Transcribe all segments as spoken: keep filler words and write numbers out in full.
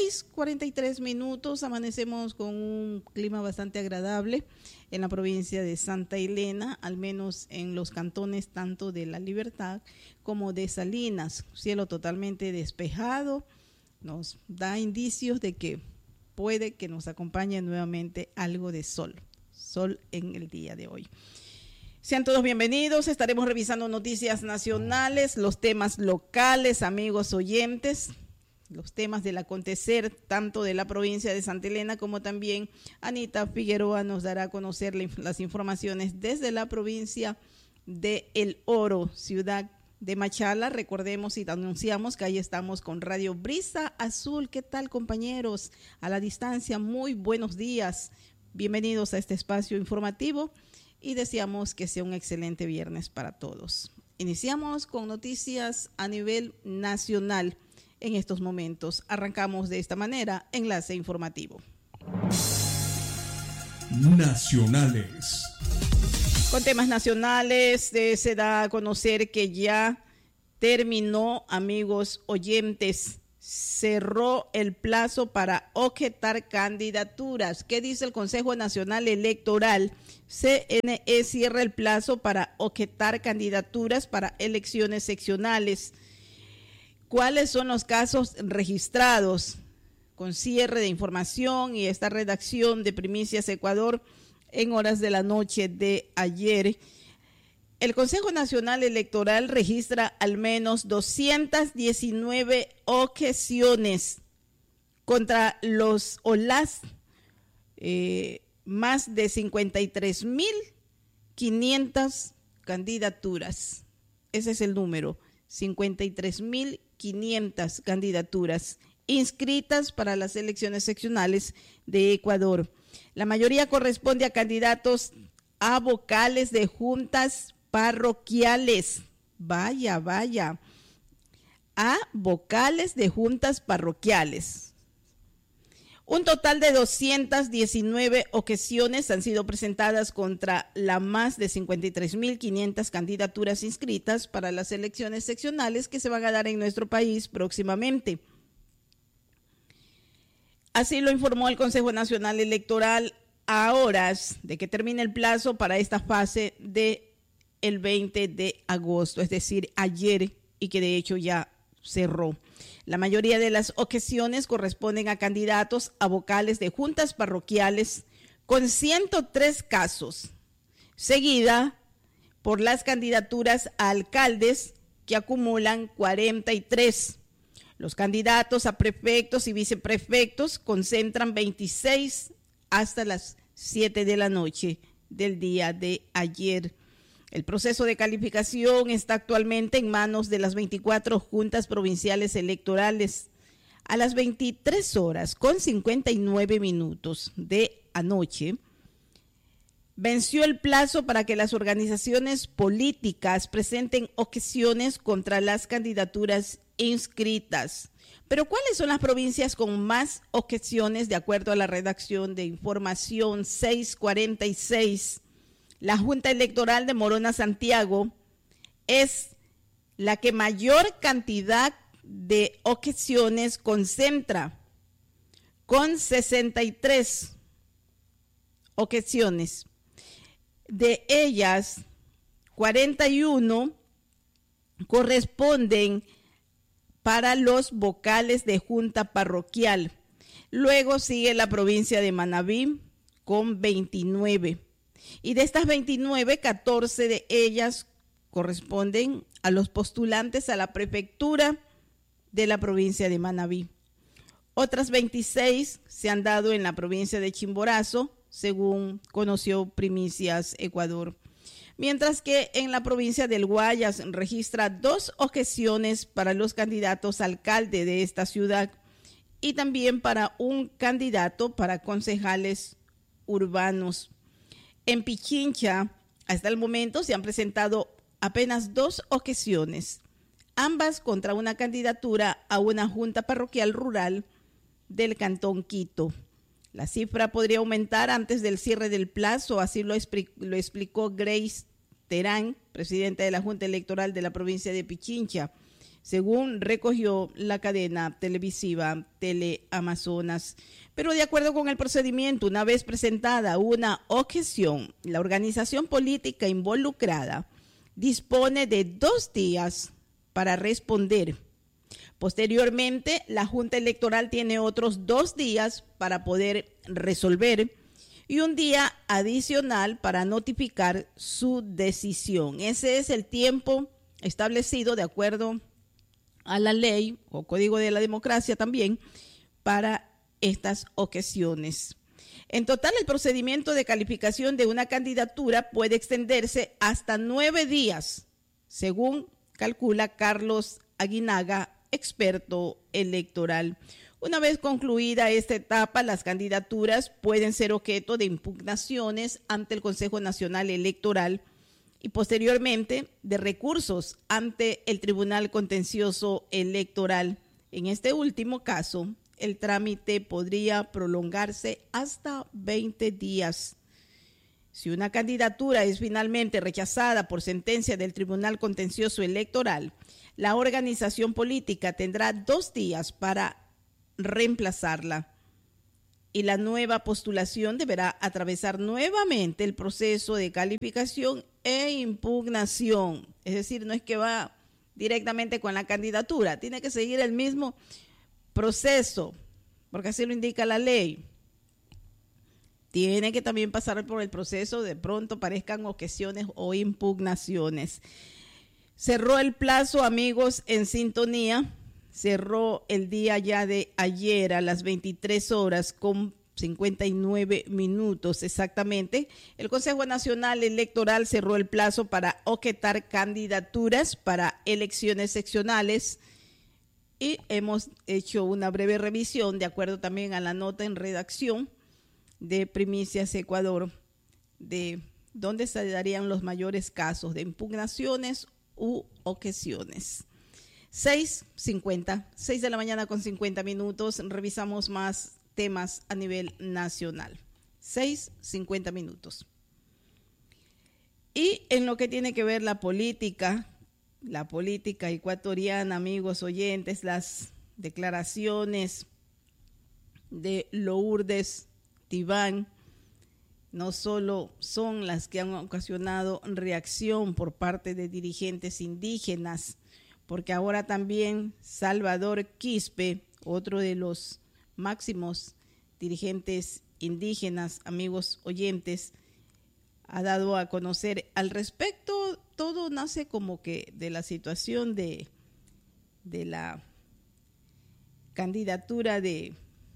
seis cuarenta y tres minutos, amanecemos con un clima bastante agradable en la provincia de Santa Elena, al menos en los cantones tanto de La Libertad como de Salinas. Cielo totalmente despejado, nos da indicios de que puede que nos acompañe nuevamente algo de sol, sol en el día de hoy. Sean todos bienvenidos, estaremos revisando noticias nacionales, los temas locales, amigos oyentes, los temas del acontecer tanto de la provincia de Santa Elena como también Anita Figueroa nos dará a conocer las informaciones desde la provincia de El Oro, ciudad de Machala. Recordemos y anunciamos que ahí estamos con Radio Brisa Azul. ¿Qué tal, compañeros? A la distancia, muy buenos días. Bienvenidos a este espacio informativo y deseamos que sea un excelente viernes para todos. Iniciamos con noticias a nivel nacional en estos momentos. Arrancamos de esta manera, enlace informativo. Nacionales. Con temas nacionales, eh, se da a conocer que ya terminó, amigos oyentes, cerró el plazo para objetar candidaturas. ¿Qué dice el Consejo Nacional Electoral? C N E cierra el plazo para objetar candidaturas para elecciones seccionales. ¿Cuáles son los casos registrados? Con cierre de información y esta redacción de Primicias Ecuador en horas de la noche de ayer, el Consejo Nacional Electoral registra al menos doscientas diecinueve objeciones contra los o las eh, más de cincuenta y tres mil quinientas candidaturas. Ese es el número, cincuenta y tres mil quinientas candidaturas inscritas para las elecciones seccionales de Ecuador. La mayoría corresponde a candidatos a vocales de juntas parroquiales. Vaya, vaya. A vocales de juntas parroquiales. Un total de doscientas diecinueve objeciones han sido presentadas contra las más de cincuenta y tres mil quinientas candidaturas inscritas para las elecciones seccionales que se van a dar en nuestro país próximamente. Así lo informó el Consejo Nacional Electoral a horas de que termine el plazo para esta fase del veinte de agosto, es decir, ayer, y que de hecho ya cerró. La mayoría de las objeciones corresponden a candidatos a vocales de juntas parroquiales con ciento tres casos, seguida por las candidaturas a alcaldes que acumulan cuarenta y tres. Los candidatos a prefectos y viceprefectos concentran veintiséis hasta las siete de la noche del día de ayer. El proceso de calificación está actualmente en manos de las veinticuatro juntas provinciales electorales. A las veintitrés horas con cincuenta y nueve minutos de anoche, venció el plazo para que las organizaciones políticas presenten objeciones contra las candidaturas inscritas. Pero ¿cuáles son las provincias con más objeciones de acuerdo a la redacción de información seiscientos cuarenta y seis? La Junta Electoral de Morona Santiago es la que mayor cantidad de objeciones concentra, con sesenta y tres objeciones. De ellas, cuarenta y uno corresponden para los vocales de junta parroquial. Luego sigue la provincia de Manabí con veintinueve. Y de estas veintinueve, catorce de ellas corresponden a los postulantes a la prefectura de la provincia de Manabí. Otras veintiséis se han dado en la provincia de Chimborazo, según conoció Primicias Ecuador. Mientras que en la provincia del Guayas registra dos objeciones para los candidatos a alcalde de esta ciudad y también para un candidato para concejales urbanos. En Pichincha, hasta el momento se han presentado apenas dos objeciones, ambas contra una candidatura a una junta parroquial rural del Cantón Quito. La cifra podría aumentar antes del cierre del plazo, así lo, lo explicó Grace Terán, presidenta de la Junta Electoral de la provincia de Pichincha. según recogió la cadena televisiva Teleamazonas. Pero de acuerdo con el procedimiento, una vez presentada una objeción, la organización política involucrada dispone de dos días para responder. Posteriormente, la Junta Electoral tiene otros dos días para poder resolver y un día adicional para notificar su decisión. Ese es el tiempo establecido de acuerdo a la ley o Código de la Democracia también para estas objeciones. En total, el procedimiento de calificación de una candidatura puede extenderse hasta nueve días, según calcula Carlos Aguinaga, experto electoral. Una vez concluida esta etapa, las candidaturas pueden ser objeto de impugnaciones ante el Consejo Nacional Electoral y posteriormente de recursos ante el Tribunal Contencioso Electoral. En este último caso, el trámite podría prolongarse hasta veinte días. Si una candidatura es finalmente rechazada por sentencia del Tribunal Contencioso Electoral, la organización política tendrá dos días para reemplazarla y la nueva postulación deberá atravesar nuevamente el proceso de calificación e impugnación. Es decir, no es que va directamente con la candidatura, tiene que seguir el mismo proceso, porque así lo indica la ley. Tiene que también pasar por el proceso, de pronto parezcan objeciones o impugnaciones. Cerró el plazo, amigos, en sintonía. Cerró el día ya de ayer a las veintitrés horas con cincuenta y nueve minutos exactamente. El Consejo Nacional Electoral cerró el plazo para objetar candidaturas para elecciones seccionales y hemos hecho una breve revisión de acuerdo también a la nota en redacción de Primicias Ecuador, de dónde se darían los mayores casos de impugnaciones u objeciones. seis cincuenta, seis de la mañana con cincuenta minutos, revisamos más temas a nivel nacional. seis cincuenta minutos. Y en lo que tiene que ver la política, la política ecuatoriana, amigos oyentes, las declaraciones de Lourdes Tibán no solo son las que han ocasionado reacción por parte de dirigentes indígenas, porque ahora también Salvador Quispe, otro de los máximos dirigentes indígenas, amigos oyentes, ha dado a conocer al respecto. Todo nace como que de la situación de, de la candidatura de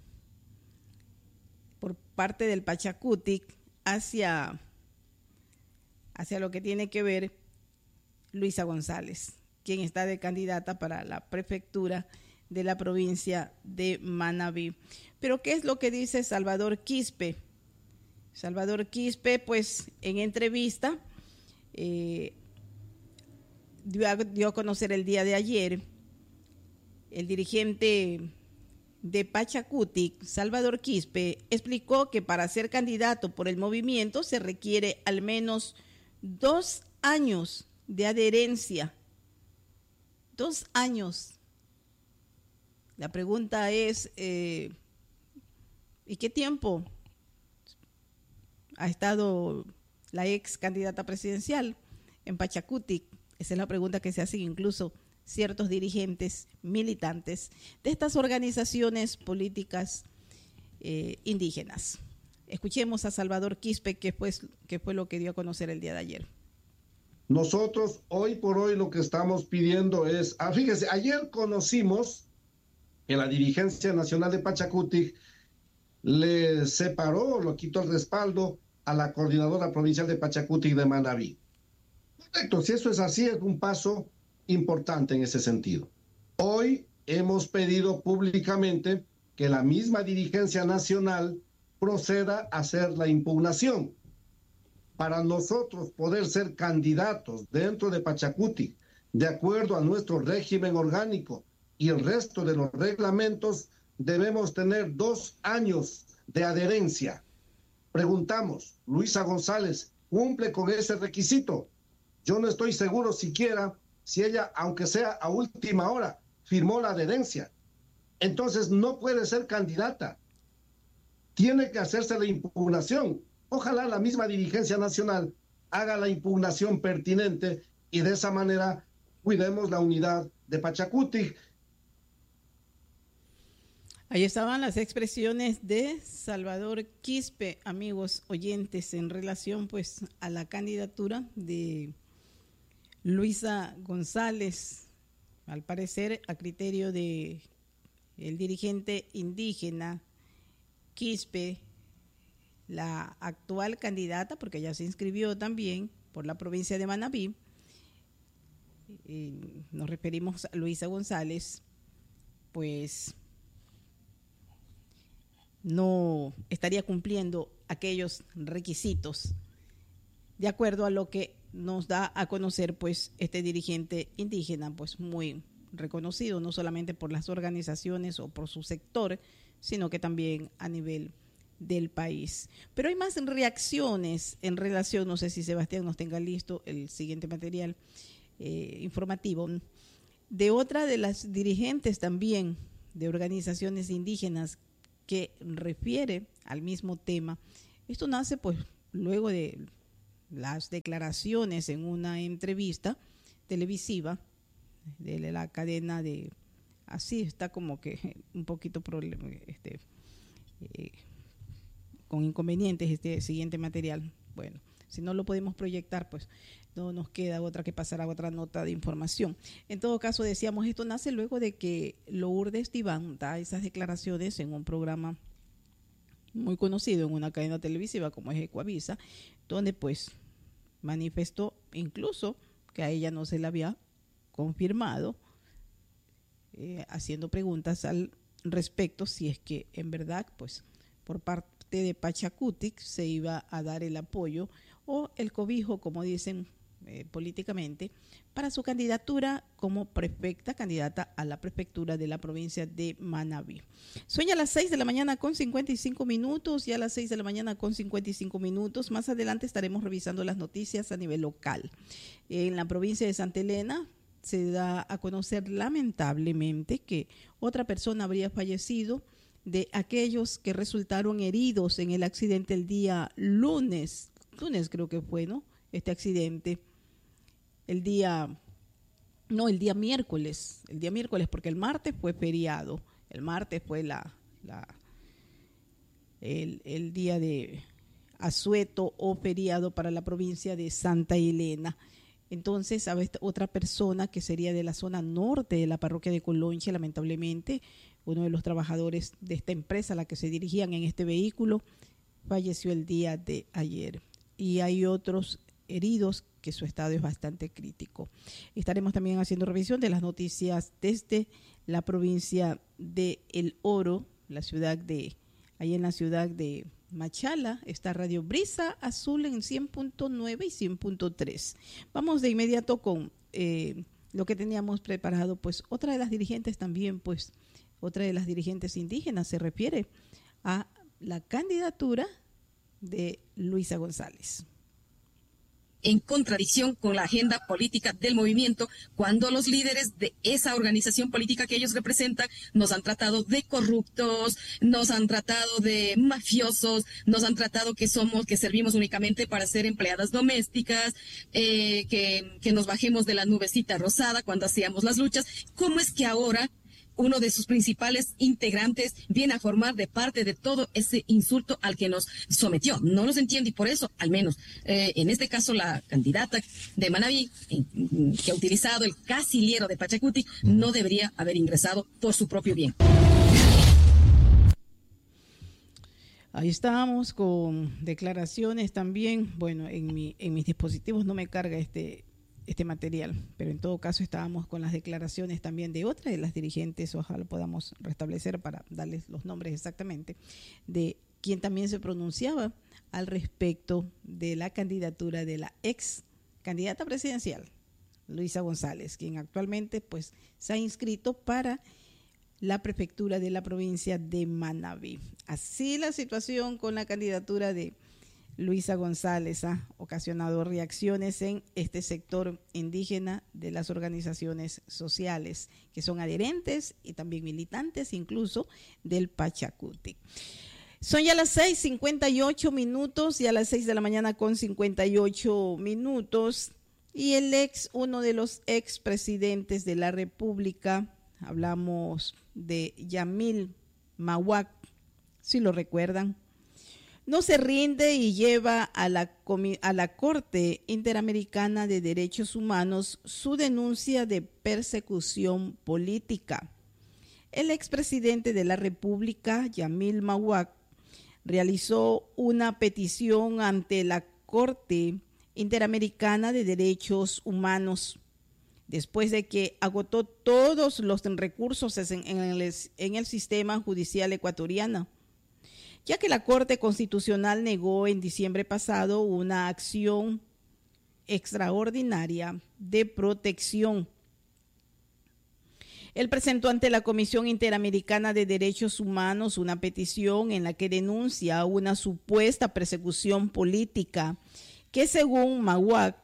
por parte del Pachacutic hacia, hacia lo que tiene que ver Luisa González, quien está de candidata para la prefectura de la provincia de Manabí. Pero ¿qué es lo que dice Salvador Quispe? Salvador Quispe, pues en entrevista, eh, dio, a, dio a conocer el día de ayer, el dirigente de Pachacutic, Salvador Quispe, explicó que para ser candidato por el movimiento se requiere al menos dos años de adherencia. Dos años. La pregunta es, eh, ¿y qué tiempo ha estado la ex candidata presidencial en Pachacutic? Esa es la pregunta que se hacen incluso ciertos dirigentes militantes de estas organizaciones políticas eh, indígenas. Escuchemos a Salvador Quispe, que fue, que fue lo que dio a conocer el día de ayer. Nosotros hoy por hoy lo que estamos pidiendo es, ah, fíjese, ayer conocimos que la dirigencia nacional de Pachacutic le separó, lo quitó el respaldo a la coordinadora provincial de Pachacutic de Manabí. Correcto, si eso es así, es un paso importante en ese sentido. Hoy hemos pedido públicamente que la misma dirigencia nacional proceda a hacer la impugnación. Para nosotros poder ser candidatos dentro de Pachacutic, de acuerdo a nuestro régimen orgánico y el resto de los reglamentos, debemos tener dos años de adherencia. Preguntamos, ¿Luisa González cumple con ese requisito? Yo no estoy seguro siquiera si ella, aunque sea a última hora, firmó la adherencia, entonces no puede ser candidata. Tiene que hacerse la impugnación. Ojalá la misma dirigencia nacional haga la impugnación pertinente y de esa manera cuidemos la unidad de Pachacutic. Ahí estaban las expresiones de Salvador Quispe, amigos oyentes, en relación pues a la candidatura de Luisa González, al parecer a criterio de el dirigente indígena Quispe, la actual candidata, porque ella se inscribió también por la provincia de Manabí, y nos referimos a Luisa González, pues no estaría cumpliendo aquellos requisitos de acuerdo a lo que nos da a conocer pues este dirigente indígena, pues muy reconocido no solamente por las organizaciones o por su sector, sino que también a nivel del país. Pero hay más reacciones en relación, no sé si Sebastián nos tenga listo el siguiente material eh, informativo, de otra de las dirigentes también de organizaciones indígenas que refiere al mismo tema. Esto nace pues luego de las declaraciones en una entrevista televisiva de la cadena de, así está como que un poquito problema, este, eh, con inconvenientes este siguiente material. Bueno, si no lo podemos proyectar, pues no nos queda otra que pasar a otra nota de información. En todo caso, decíamos, esto nace luego de que Lourdes Diván da esas declaraciones en un programa muy conocido en una cadena televisiva como es Ecuavisa, donde pues manifestó incluso que a ella no se le había confirmado, eh, haciendo preguntas al respecto si es que en verdad pues por parte de Pachacutic se iba a dar el apoyo o el cobijo, como dicen eh, políticamente, para su candidatura como prefecta, candidata a la prefectura de la provincia de Manabí. Sueña a las seis de la mañana con cincuenta y cinco minutos y a las seis de la mañana con cincuenta y cinco minutos. Más adelante estaremos revisando las noticias a nivel local. En la provincia de Santa Elena se da a conocer lamentablemente que otra persona habría fallecido de aquellos que resultaron heridos en el accidente el día lunes, lunes creo que fue, ¿no? Este accidente, el día, no, el día miércoles, el día miércoles, porque el martes fue feriado, el martes fue la, la el, el día de asueto o feriado para la provincia de Santa Elena. Entonces, a otra persona que sería de la zona norte de la parroquia de Colonche, lamentablemente, uno de los trabajadores de esta empresa a la que se dirigían en este vehículo, falleció el día de ayer. Y hay otros heridos que su estado es bastante crítico. Estaremos también haciendo revisión de las noticias desde la provincia de El Oro, la ciudad de, ahí en la ciudad de Machala, está Radio Brisa Azul en cien punto nueve y cien punto tres. Vamos de inmediato con eh, lo que teníamos preparado, pues otra de las dirigentes también, pues otra de las dirigentes indígenas se refiere a la candidatura de Luisa González. En contradicción con la agenda política del movimiento, cuando los líderes de esa organización política que ellos representan nos han tratado de corruptos, nos han tratado de mafiosos, nos han tratado que somos, que servimos únicamente para ser empleadas domésticas, eh, que, que nos bajemos de la nubecita rosada cuando hacíamos las luchas. ¿Cómo es que ahora uno de sus principales integrantes viene a formar de parte de todo ese insulto al que nos sometió? No los entiendo y por eso, al menos, eh, en este caso la candidata de Manabí, eh, que ha utilizado el casillero de Pachacutic, no debería haber ingresado por su propio bien. Ahí estamos con declaraciones también. Bueno, en mi en mis dispositivos no me carga este este material, pero en todo caso estábamos con las declaraciones también de otra de las dirigentes, ojalá podamos restablecer para darles los nombres exactamente, de quien también se pronunciaba al respecto de la candidatura de la ex candidata presidencial, Luisa González, quien actualmente pues se ha inscrito para la prefectura de la provincia de Manabí. Así la situación con la candidatura de Luisa González ha ocasionado reacciones en este sector indígena de las organizaciones sociales que son adherentes y también militantes incluso del Pachacutic. Son ya las seis cincuenta y ocho minutos, ya las seis de la mañana con cincuenta y ocho minutos, y el ex, uno de los expresidentes de la República, hablamos de Yamil Mahuac, si lo recuerdan, no se rinde y lleva a la, a la Corte Interamericana de Derechos Humanos su denuncia de persecución política. El expresidente de la República, Yamil Mahuac, realizó una petición ante la Corte Interamericana de Derechos Humanos después de que agotó todos los recursos en, en, el, en el sistema judicial ecuatoriano, ya que la Corte Constitucional negó en diciembre pasado una acción extraordinaria de protección. Él presentó ante la Comisión Interamericana de Derechos Humanos una petición en la que denuncia una supuesta persecución política que, según Mahuac,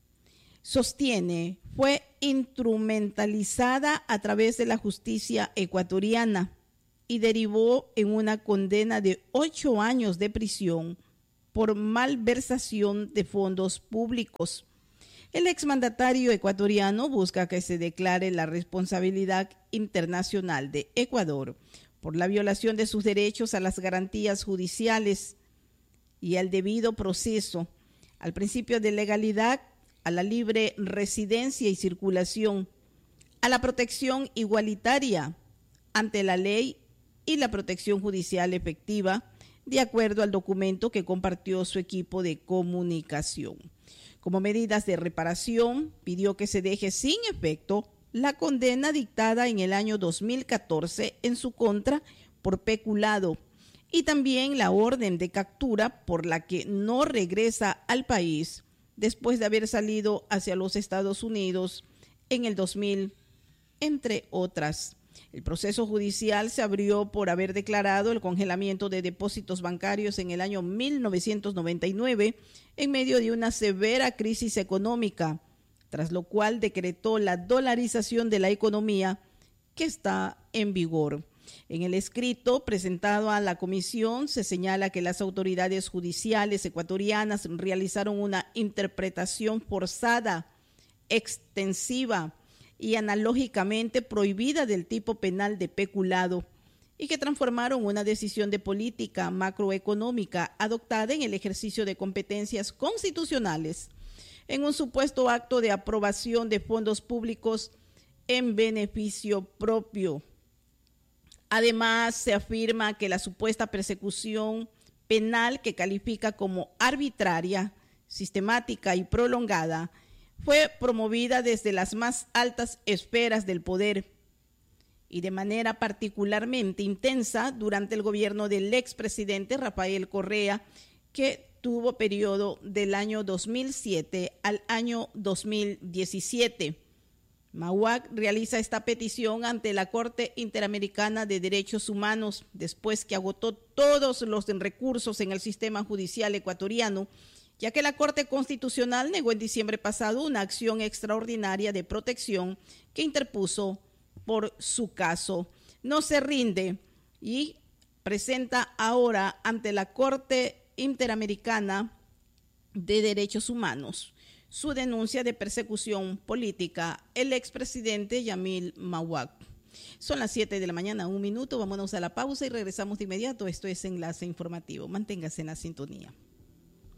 sostiene fue instrumentalizada a través de la justicia ecuatoriana y derivó en una condena de ocho años de prisión por malversación de fondos públicos. El exmandatario ecuatoriano busca que se declare la responsabilidad internacional de Ecuador por la violación de sus derechos a las garantías judiciales y al debido proceso, al principio de legalidad, a la libre residencia y circulación, a la protección igualitaria ante la ley y la protección judicial efectiva, de acuerdo al documento que compartió su equipo de comunicación. Como medidas de reparación, pidió que se deje sin efecto la condena dictada en el año dos mil catorce en su contra por peculado y también la orden de captura por la que no regresa al país después de haber salido hacia los Estados Unidos en el dos mil, entre otras. El proceso judicial se abrió por haber declarado el congelamiento de depósitos bancarios en el año mil novecientos noventa y nueve en medio de una severa crisis económica, tras lo cual decretó la dolarización de la economía que está en vigor. En el escrito presentado a la comisión se señala que las autoridades judiciales ecuatorianas realizaron una interpretación forzada, extensiva y analógicamente prohibida del tipo penal de peculado y que transformaron una decisión de política macroeconómica adoptada en el ejercicio de competencias constitucionales en un supuesto acto de aprobación de fondos públicos en beneficio propio. Además, se afirma que la supuesta persecución penal, que califica como arbitraria, sistemática y prolongada, fue promovida desde las más altas esferas del poder y de manera particularmente intensa durante el gobierno del expresidente Rafael Correa, que tuvo periodo del año dos mil siete al año dos mil diecisiete. Mahuac realiza esta petición ante la Corte Interamericana de Derechos Humanos después que agotó todos los recursos en el sistema judicial ecuatoriano, ya que la Corte Constitucional negó en diciembre pasado una acción extraordinaria de protección que interpuso por su caso. No se rinde y presenta ahora ante la Corte Interamericana de Derechos Humanos su denuncia de persecución política, el expresidente Yamil Mahuac. Son las siete de la mañana, un minuto, vámonos a la pausa y regresamos de inmediato. Esto es Enlace Informativo. Manténgase en la sintonía.